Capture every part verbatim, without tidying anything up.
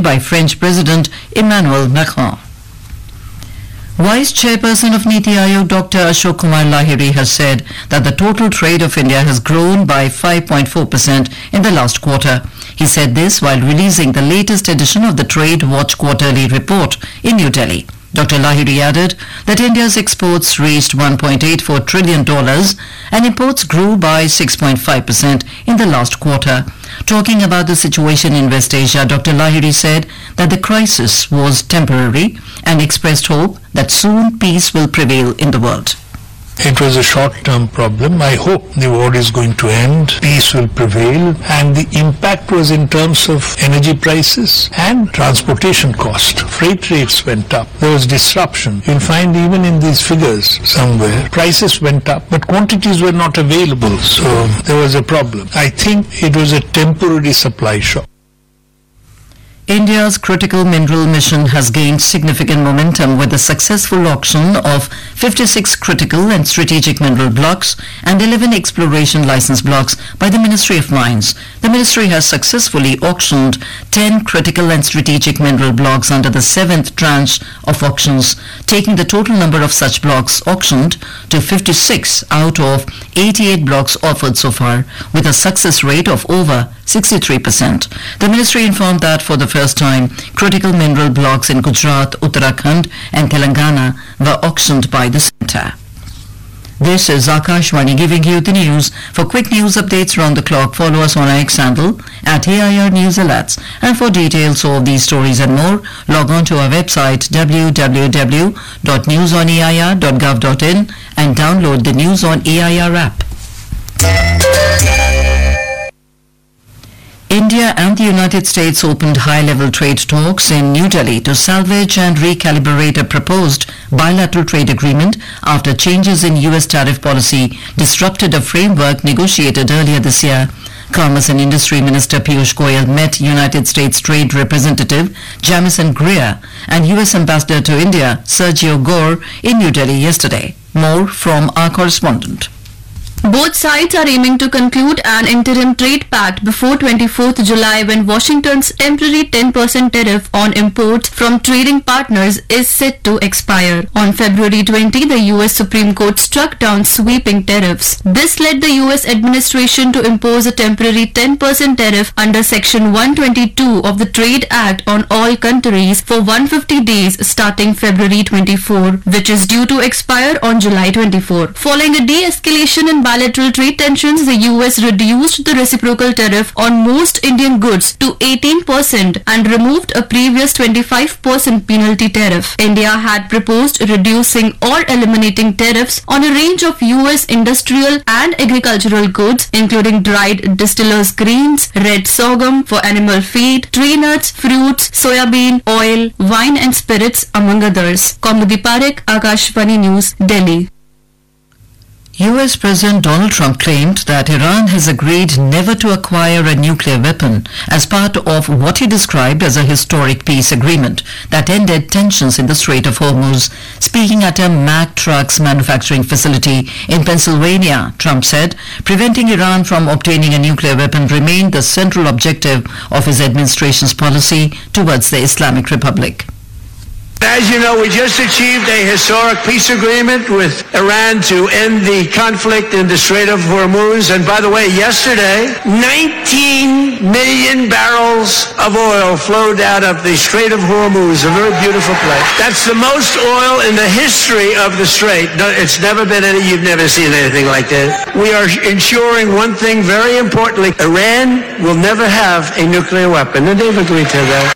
by French President Emmanuel Macron. Vice Chairperson of Niti Aayog, Doctor Ashok Kumar Lahiri, has said that the total trade of India has grown by five point four percent in the last quarter. He said this while releasing the latest edition of the Trade Watch Quarterly Report in New Delhi. Doctor Lahiri added that India's exports reached one point eight four trillion dollars and imports grew by six point five percent in the last quarter. Talking about the situation in West Asia, Doctor Lahiri said that the crisis was temporary and expressed hope that soon peace will prevail in the world. It was a short-term problem. I hope the war is going to end, peace will prevail, and the impact was in terms of energy prices and transportation cost. Freight rates went up. There was disruption. You'll find even in these figures somewhere, prices went up, but quantities were not available, so there was a problem. I think it was a temporary supply shock. India's critical mineral mission has gained significant momentum with the successful auction of fifty-six critical and strategic mineral blocks and eleven exploration license blocks by the Ministry of Mines. The ministry has successfully auctioned ten critical and strategic mineral blocks under the seventh tranche of auctions, taking the total number of such blocks auctioned to fifty-six out of eighty-eight blocks offered so far, with a success rate of over sixty-three percent. The ministry informed that for the first time, critical mineral blocks in Gujarat, Uttarakhand and Telangana were auctioned by the centre. This is Akashvani giving you the news. For quick news updates around the clock, follow us on our X handle at A I R News Alerts. And for details of these stories and more, log on to our website w w w dot news on a i r dot gov dot in and download the News on A I R app. India and the United States opened high-level trade talks in New Delhi to salvage and recalibrate a proposed bilateral trade agreement after changes in U S tariff policy disrupted a framework negotiated earlier this year. Commerce and Industry Minister Piyush Goyal met United States Trade Representative Jamison Greer and U S Ambassador to India Sergio Gore in New Delhi yesterday. More from our correspondent. Both sides are aiming to conclude an interim trade pact before twenty-fourth July, when Washington's temporary ten percent tariff on imports from trading partners is set to expire. On February twentieth, the U S Supreme Court struck down sweeping tariffs. This led the U S administration to impose a temporary ten percent tariff under Section one twenty-two of the Trade Act on all countries for one hundred fifty days starting February twenty-fourth, which is due to expire on July twenty-fourth. Following a de-escalation in bilateral trade tensions, the U S reduced the reciprocal tariff on most Indian goods to eighteen percent and removed a previous twenty-five percent penalty tariff. India had proposed reducing or eliminating tariffs on a range of U S industrial and agricultural goods, including dried distillers' grains, red sorghum for animal feed, tree nuts, fruits, soybean, oil, wine and spirits, among others. Kaumudi Parekh, Akashvani News, Delhi. U S President Donald Trump claimed that Iran has agreed never to acquire a nuclear weapon as part of what he described as a historic peace agreement that ended tensions in the Strait of Hormuz. Speaking at a Mack Trucks manufacturing facility in Pennsylvania, Trump said preventing Iran from obtaining a nuclear weapon remained the central objective of his administration's policy towards the Islamic Republic. As you know, we just achieved a historic peace agreement with Iran to end the conflict in the Strait of Hormuz. And by the way, yesterday, nineteen million barrels of oil flowed out of the Strait of Hormuz, a very beautiful place. That's the most oil in the history of the Strait. No, it's never been any, you've never seen anything like that. We are ensuring one thing very importantly, Iran will never have a nuclear weapon, and they've agreed to that.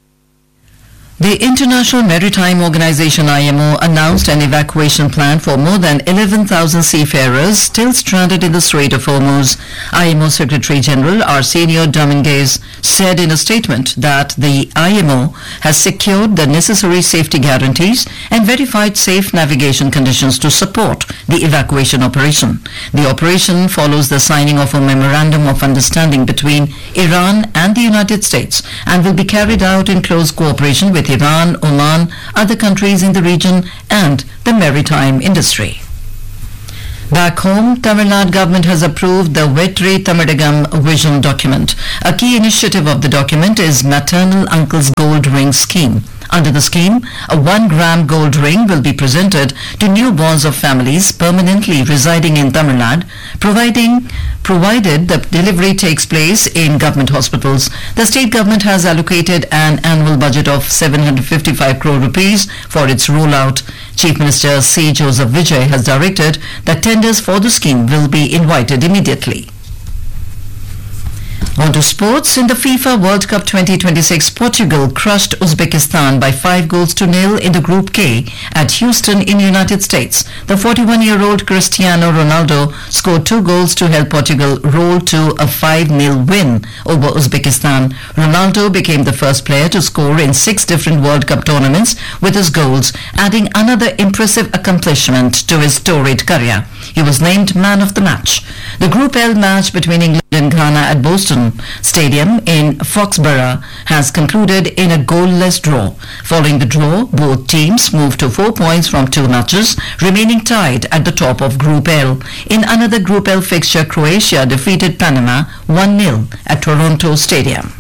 The International Maritime Organization I M O announced an evacuation plan for more than eleven thousand seafarers still stranded in the Strait of Hormuz. I M O Secretary General Arsenio Dominguez said in a statement that the I M O has secured the necessary safety guarantees and verified safe navigation conditions to support the evacuation operation. The operation follows the signing of a memorandum of understanding between Iran and the United States and will be carried out in close cooperation with Iran, Oman, other countries in the region and the maritime industry. Back home, Tamil Nadu government has approved the Vetri Tamadagam Vision document. A key initiative of the document is Maternal Uncle's Gold Ring Scheme. Under the scheme, a one gram gold ring will be presented to newborns of families permanently residing in Tamil Nadu, providing, provided the delivery takes place in government hospitals. The state government has allocated an annual budget of seven hundred fifty-five crore rupees for its rollout. Chief Minister C. Joseph Vijay has directed that tenders for the scheme will be invited immediately. On to sports. In the FIFA World Cup twenty twenty-six, Portugal crushed Uzbekistan by five goals to nil in the Group K at Houston in the United States. The forty-one-year-old Cristiano Ronaldo scored two goals to help Portugal roll to a five nil win over Uzbekistan. Ronaldo became the first player to score in six different World Cup tournaments with his goals, adding another impressive accomplishment to his storied career. He was named man of the match. The Group L match between England and Ghana at Boston Stadium in Foxborough has concluded in a goalless draw. Following the draw, both teams moved to four points from two matches, remaining tied at the top of Group L. In another Group L fixture, Croatia defeated Panama one nil at Toronto Stadium.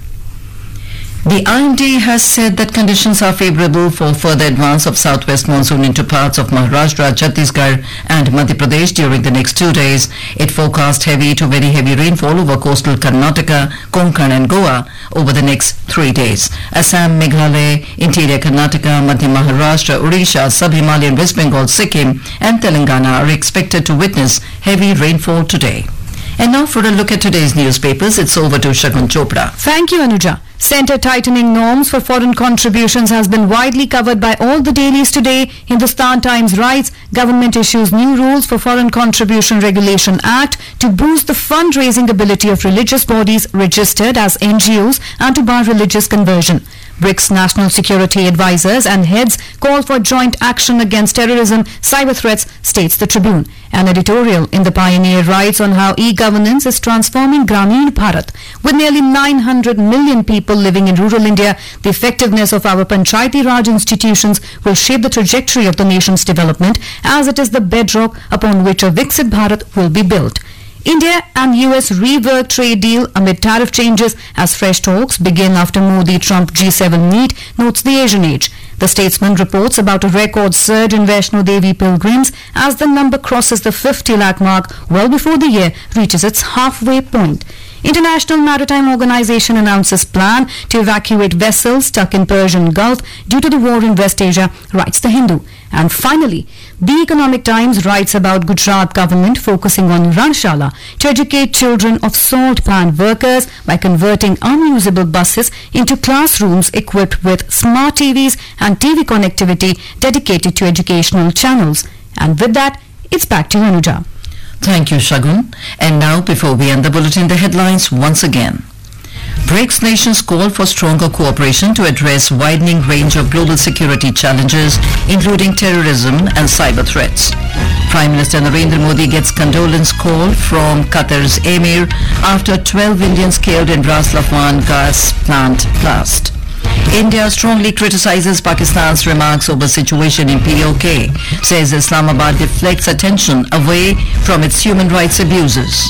The I M D has said that conditions are favourable for further advance of southwest monsoon into parts of Maharashtra, Chhattisgarh and Madhya Pradesh during the next two days. It forecast heavy to very heavy rainfall over coastal Karnataka, Konkan and Goa over the next three days. Assam, Meghalaya, interior Karnataka, Madhya Maharashtra, Odisha, Sub-Himalayan West Bengal, Sikkim and Telangana are expected to witness heavy rainfall today. And now for a look at today's newspapers, it's over to Shagun Chopra. Thank you, Anuja. Centre tightening norms for foreign contributions has been widely covered by all the dailies today. Hindustan Times writes, government issues new rules for Foreign Contribution Regulation Act to boost the fundraising ability of religious bodies registered as N G Os and to bar religious conversion. BRICS national security advisors and heads call for joint action against terrorism, cyber threats, states the Tribune. An editorial in the Pioneer writes on how e-governance is transforming Grameen Bharat. With nearly nine hundred million people living in rural India, the effectiveness of our Panchayati Raj institutions will shape the trajectory of the nation's development, as it is the bedrock upon which a Viksit Bharat will be built. India and U S rework trade deal amid tariff changes as fresh talks begin after Modi-Trump G seven meet, notes the Asian Age. The Statesman reports about a record surge in Vaishno Devi pilgrims as the number crosses the fifty lakh mark well before the year reaches its halfway point. International Maritime Organization announces plan to evacuate vessels stuck in Persian Gulf due to the war in West Asia, writes The Hindu. And finally, The Economic Times writes about Gujarat government focusing on Ranshala to educate children of salt pan workers by converting unusable buses into classrooms equipped with smart T Vs and T V connectivity dedicated to educational channels. And with that, it's back to Anuja. Thank you, Shagun. And now, before we end the bulletin, the headlines once again. BRICS nations call for stronger cooperation to address widening range of global security challenges, including terrorism and cyber threats. Prime Minister Narendra Modi gets condolence call from Qatar's Emir after twelve Indians killed in Ras Laffan gas plant blast. India strongly criticizes Pakistan's remarks over situation in P O K, says Islamabad deflects attention away from its human rights abuses.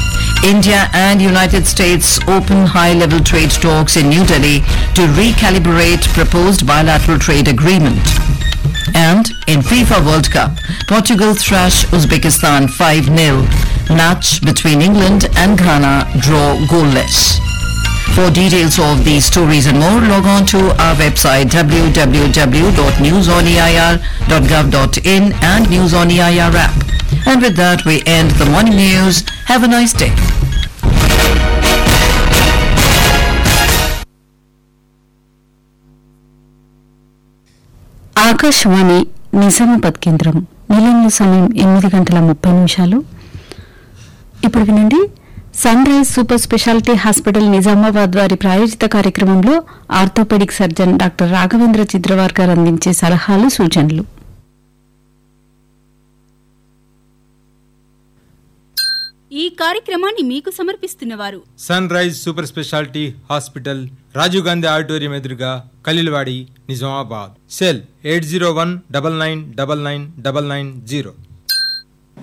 India and United States open high-level trade talks in New Delhi to recalibrate proposed bilateral trade agreement. And in FIFA World Cup, Portugal thrash Uzbekistan five nil. Match between England and Ghana draw goalless. For details of these stories and more, log on to our website w w w dot news on e i r dot gov dot in and News on E I R app. And with that, we end the morning news. Have a nice day. Akashvani Nizamabad కేంద్రం నిలయంలో సమయం ఎనిమిది గంటల ముప్పై నిమిషాలు. ఇప్పుడు వినండి, sun rise super speciality hospital Nizamabad వారి ప్రాయోజిత కార్యక్రమంలో orthopaedic surgeon doctor Raghavendra Chidrawar గారు అందించే సలహాలు, సూచనలు. ఈ కార్యక్రమాన్ని మీకు సమర్పిస్తున్నవారు sun rise super speciality hospital, Rajiv Gandhi auditorium ఎదురుగా, Khaleelwadi, Nizamabad. Cell eight zero one double nine double nine double nine zero.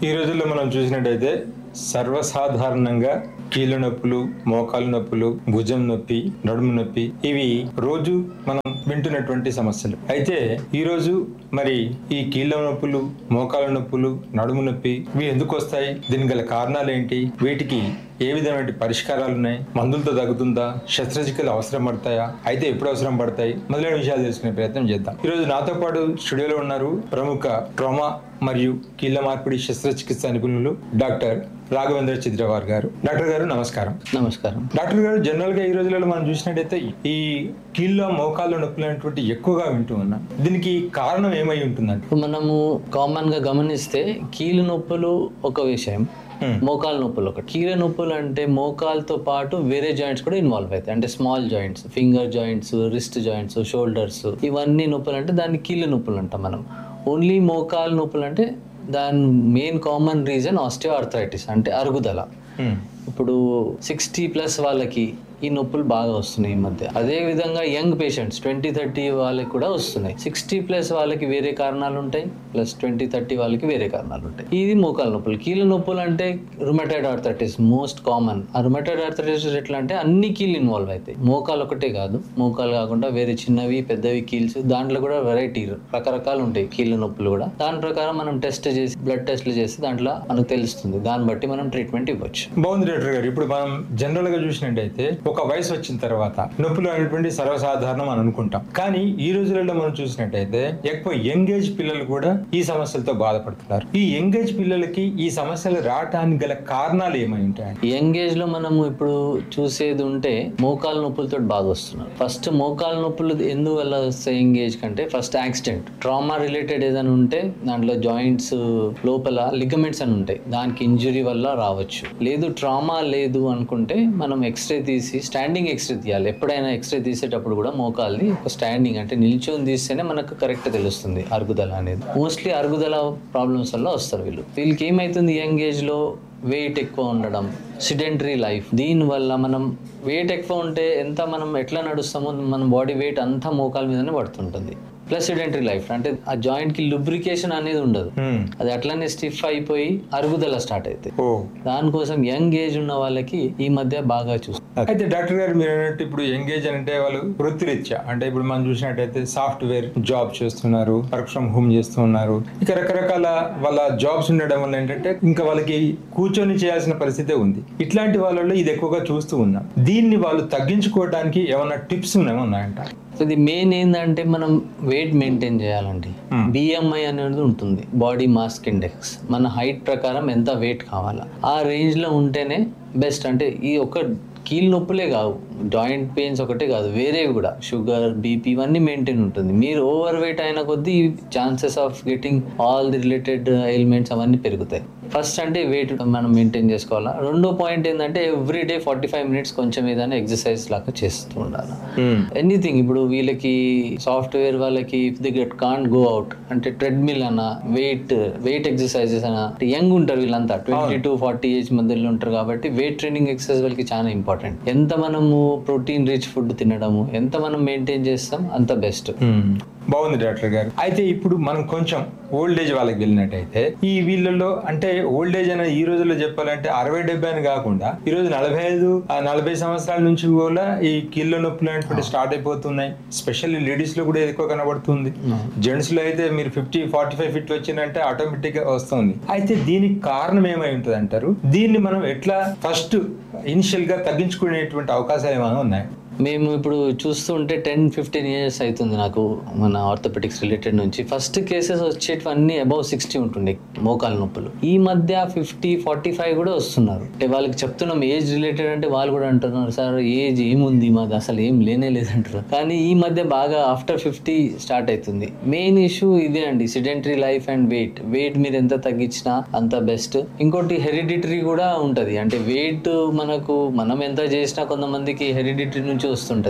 ఈ రోజుల్లో మనం చూసినట్టయితే సర్వసాధారణంగా కీళ్ళ నొప్పులు, మోకాలు నొప్పులు, భుజం నొప్పి, నడుము నొప్పి ఇవి రోజు మనం వింటున్నటువంటి సమస్యలు. అయితే ఈ రోజు మరి ఈ కీళ్ళ నొప్పులు, మోకాల నొప్పులు, నడుము నొప్పి ఇవి ఎందుకు వస్తాయి, దీనికి గల కారణాలు ఏంటి, వీటికి ఏ విధమైన పరిష్కారాలు ఉన్నాయి, మందులతో తగ్గుతుందా, శస్త్రచికిత్సలు అవసరం పడతాయా, అయితే ఎప్పుడు అవసరం పడతాయి, మొదలైన విషయాలు తెలుసుకునే ప్రయత్నం చేద్దాం. ఈ రోజు నాతో పాటు స్టూడియోలో ఉన్నారు ప్రముఖ ట్రామా మరియు కీళ్ళ మార్పిడి శస్త్రచికిత్స నిపుణులు డాక్టర్ రాఘవేంద్ర చిద్రవార్ గారు. డాక్టర్ గారు నమస్కారం. నమస్కారం. డాక్టర్ గారు, జనరల్ గా ఈ రోజులలో మనం చూసినట్టయితే ఈ కీళ్ళ మోకాళ్ళ నొప్పులు అనేటువంటి ఎక్కువగా వింటూ ఉన్నాం. దీనికి కారణం ఏమై ఉంటుందండి? మనము కామన్ గా గమనిస్తే కీళ్ళ నొప్పులు ఒక విషయం, మోకాలు నొప్పులు ఒకటి. కీళ్ళ నొప్పులు అంటే మోకాలతో పాటు వేరే జాయింట్స్ కూడా ఇన్వాల్వ్ అవుతాయి. అంటే small joints, finger joints, wrist joints, shoulders, ఇవన్నీ నొప్పులు అంటే దాన్ని కీళ్ళ నొప్పులు అంటాం మనం. ఓన్లీ మోకాలు నొప్పులు అంటే దాని main common reason osteo arthritis అంటే అరుగుదల. ఇప్పుడు సిక్స్టీ ప్లస్ వాళ్ళకి ఈ నొప్పులు బాగా వస్తున్నాయి ఈ మధ్య. అదే విధంగా యంగ్ పేషెంట్స్ ట్వంటీ థర్టీ వాళ్ళకి కూడా వస్తున్నాయి. సిక్స్టీ ప్లస్ వాళ్ళకి వేరే కారణాలు ఉంటాయి, ప్లస్ ట్వంటీ థర్టీ వాళ్ళకి వేరే కారణాలు ఉంటాయి. ఇది మోకాల నొప్పులు. కీళ్ళ నొప్పులు అంటే రుమటైడ్ ఆర్థరైటిస్ మోస్ట్ కామన్. ఆ రుమటైడ్ ఆర్థరైటిస్ ఎట్లా అంటే అన్ని కీళ్ళు ఇన్వాల్వ్ అవుతాయి. మోకాలు ఒకటే కాదు, మోకాలు కాకుండా వేరే చిన్నవి పెద్దవి కీల్స్, దాంట్లో కూడా వెరైటీ రకరకాలు ఉంటాయి కీళ్ళ నొప్పులు కూడా. దాని ప్రకారం మనం టెస్ట్ చేసి బ్లడ్ టెస్ట్లు చేసి దాంట్లో మనకు తెలుస్తుంది. దాన్ని బట్టి మనం ట్రీట్మెంట్ ఇవ్వచ్చు. బాగుంది డాక్టర్ గారు. ఇప్పుడు మనం జనరల్ గా చూసినట్టయితే ఒక వయసు వచ్చిన తర్వాత నొప్పులు అనేటువంటి సర్వసాధారణం అని అనుకుంటాం. కానీ ఈ రోజులలో మనం చూసినట్టయితే ఎక్కువ యంగ్ ఏజ్ పిల్లలు కూడా ఈ సమస్యలతో బాధపడుతున్నారు. ఈ యంగ్ ఏజ్ పిల్లలకి ఈ సమస్యలు రావడానికి గల కారణాలు ఏమై ఉంటాయి? యంగ్ ఏజ్ లో మనం ఇప్పుడు చూసేది ఉంటే మోకాలు నొప్పులతో బాగా వస్తున్నారు. ఫస్ట్ మోకాలు నొప్పులు ఎందుకు వల్ల వస్తాయి యంగ్ ఏజ్ కంటే, ఫస్ట్ యాక్సిడెంట్, ట్రామా రిలేటెడ్ ఏదైనా ఉంటే దాంట్లో జాయింట్స్ లోపల లిగమెంట్స్ అని ఉంటాయి, దానికి ఇంజురీ వల్ల రావచ్చు. లేదు ట్రామా లేదు అనుకుంటే మనం ఎక్స్రే తీసి స్టాండింగ్ ఎక్స్రే తీయాలి. ఎప్పుడైనా ఎక్స్రే తీసేటప్పుడు కూడా మోకాల్ని ఒక స్టాండింగ్ అంటే నిల్చొని తీస్తేనే మనకు కరెక్ట్ తెలుస్తుంది అరుగుదల అనేది. మోస్ట్లీ అరుగుదల ప్రాబ్లమ్స్ వల్ల వస్తారు వీళ్ళు. వీళ్ళకి ఏమైతుంది యంగ్ ఏజ్ లో వెయిట్ ఎక్కువ ఉండడం, సిడెంటరీ లైఫ్. దీనివల్ల మనం వెయిట్ ఎక్కువ ఉంటే ఎంత మనం ఎట్లా నడుస్తామో మన బాడీ వెయిట్ అంతా మోకాల మీదనే పడుతుంటుంది. ప్లస్ సిడెంటరీ లైఫ్ అంటే ఆ జాయింట్ కి లుబ్రికేషన్ అనేది ఉండదు, అది అట్లనే స్టిఫ్ అయిపోయి అరుగుదల స్టార్ట్ అవుతాయి. దానికోసం యంగ్ ఏజ్ ఉన్న వాళ్ళకి ఈ మధ్య బాగా చూస్తారు. అయితే డాక్టర్ గారు మీరు అన్నట్టు ఇప్పుడు యంగ్ ఏజ్ అంటే వాళ్ళు వృత్తిరీత్యా అంటే ఇప్పుడు మనం చూసినట్టయితే సాఫ్ట్వేర్ జాబ్ చేస్తున్నారు, వర్క్ ఫ్రమ్ హోమ్ చేస్తున్నారు, ఇక రకరకాల వాళ్ళ జాబ్స్ ఉండడం వల్ల ఏంటంటే ఇంకా వాళ్ళకి కూర్చొని చేయాల్సిన పరిస్థితే ఉంది. ఇట్లాంటి వాళ్ళలో ఇది ఎక్కువగా చూస్తూ ఉన్నాం. దీన్ని వాళ్ళు తగ్గించుకోవడానికి ఏమన్నా టిప్స్ ఉన్నాయంట? ఇది మెయిన్ ఏంటంటే మనం వెయిట్ మెయింటైన్ చేయాలండి. బిఎంఐ అనేది ఉంటుంది, బాడీ మాస్ ఇండెక్స్. మన హైట్ ప్రకారం ఎంత వెయిట్ కావాలా ఆ రేంజ్ లో ఉంటేనే బెస్ట్. అంటే ఈ ఒక కీళ్ళ నొప్పులే కావు, జాయింట్ పెయిన్స్ ఒకటే కాదు, వేరేవి కూడా షుగర్, బీపీ ఇవన్నీ మెయింటైన్ ఉంటుంది. మీరు ఓవర్ వెయిట్ అయిన కొద్దీ chances of getting all the related elements అవన్నీ పెరుగుతాయి. ఫస్ట్ అంటే వెయిట్ మనం మెయింటైన్ చేసుకోవాలా. రెండో పాయింట్ ఏంటంటే every day forty five minutes కొంచెం ఏదైనా ఎక్సర్సైజ్ లాగా చేస్తూ ఉండాలి. ఎనీథింగ్ ఇప్పుడు వీళ్ళకి సాఫ్ట్వేర్ వాళ్ళకి if the get can't go out అంటే ట్రెడ్మిల్ అన్న, వెయిట్ వెయిట్ ఎక్సర్సైజెస్ అన్న, యంగ్ ఉంటారు వీళ్ళంతా ట్వంటీ టు ఫార్టీ ఏజ్ మధ్యలో ఉంటారు కాబట్టి వెయిట్ ట్రైనింగ్ ఎక్సర్సైజ్ వాళ్ళకి చాలా ఇంపార్టెంట్. ఎంత మనము ప్రోటీన్ రిచ్ ఫుడ్ తినడము ఎంత మనం మెయింటైన్ చేస్తాం అంత బెస్ట్. బాగుంది డాక్టర్ గారు. అయితే ఇప్పుడు మనం కొంచెం ఓల్డ్ ఏజ్ వాళ్ళకి వెళ్ళినట్టయితే ఈ వీళ్ళలో అంటే ఓల్డ్ ఏజ్ అనేది ఈ రోజుల్లో చెప్పాలంటే అరవై డెబ్బై అని కాకుండా ఈ రోజు నలభై ఐదు నలభై సంవత్సరాల నుంచి కూడా ఈ కీళ్ళ నొప్పులు అనేటువంటి స్టార్ట్ అయిపోతున్నాయి. స్పెషల్లీ లేడీస్ లో కూడా ఎక్కువ కనబడుతుంది. జెంట్స్ లో అయితే మీరు ఫిఫ్టీ ఫార్టీ ఫైవ్ ఫిట్ వచ్చిందంటే ఆటోమేటిక్ గా వస్తుంది. అయితే దీనికి కారణం ఏమై ఉంటుంది అంటారు? దీన్ని మనం ఎట్లా ఫస్ట్ ఇనిషియల్ గా తగ్గించుకునేటువంటి అవకాశాలు ఏమైనా ఉన్నాయి? మేము ఇప్పుడు చూస్తుంటే టెన్ ఫిఫ్టీన్ ఇయర్స్ అవుతుంది నాకు మన ఆర్థోపెటిక్స్ రిలేటెడ్ నుంచి. ఫస్ట్ కేసెస్ వచ్చేటివన్నీ అబౌవ్ సిక్స్టీ ఉంటుండే మోకాలు నొప్పులు. ఈ మధ్య ఫిఫ్టీ ఫార్టీ ఫైవ్ కూడా వస్తున్నారు. అంటే వాళ్ళకి చెప్తున్నాం ఏజ్ రిలేటెడ్ అంటే వాళ్ళు కూడా అంటున్నారు సార్ ఏజ్ ఏముంది మాది అసలు ఏం లేనే లేదంటారు. కానీ ఈ మధ్య బాగా ఆఫ్టర్ ఫిఫ్టీ స్టార్ట్ అవుతుంది. మెయిన్ ఇష్యూ ఇదే అండి, sedentary life and wait. Wait మీరు ఎంత తగ్గించినా అంత బెస్ట్. ఇంకోటి హెరిడిటరీ కూడా ఉంటది. అంటే వెయిట్ మనకు మనం ఎంత చేసినా కొంతమందికి హెరిడిటరీ నుంచి వస్తుంటది.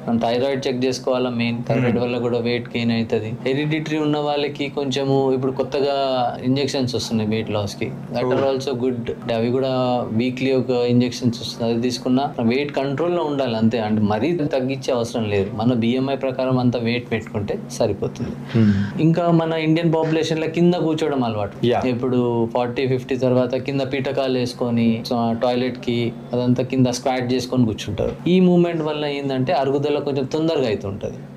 మనం థైరాయిడ్ చెక్ చేసుకోవాలా మెయిన్. థైరాయిడ్ వల్ల కూడా వెయిట్ గెయిన్ అవుతుంది. హెరిడిటరీ ఉన్న వాళ్ళకి కొంచెము ఇప్పుడు కొత్తగా ఇంజెక్షన్స్ వస్తున్నాయి వెయిట్ లాస్ కి, దట్ ఆర్ ఆల్సో గుడ్. అవి కూడా వీక్లీ ఒక ఇంజెక్షన్స్ వస్తుంది, అది తీసుకున్నా వెయిట్ కంట్రోల్ లో ఉండాలి అంతే. అంటే మరీ తగ్గించే అవసరం లేదు, మన బిఎంఐ ప్రకారం అంతా వెయిట్ పెట్టుకుంటే సరిపోతుంది. ఇంకా మన ఇండియన్ పాపులేషన్ లో కింద కూర్చోవడం అలవాటు. ఇప్పుడు ఫార్టీ ఫిఫ్టీ తర్వాత కింద పీటకాలు వేసుకొని టాయిలెట్ కి అదంతా కింద స్క్వాట్ చేసుకొని కూర్చుంటారు. ఈ మూవ్మెంట్ వల్ల ఏంటంటే అరుగుదల కొంచెం తొందరగా అవుతుంటది.